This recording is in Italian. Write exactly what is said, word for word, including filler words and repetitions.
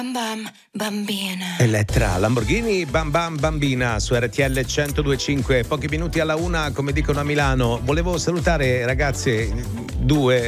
Bam bam bambina. Elettra, Lamborghini Bam Bam Bambina su R T L centodue e cinque. Pochi minuti alla una, come dicono a Milano. Volevo salutare, ragazze, due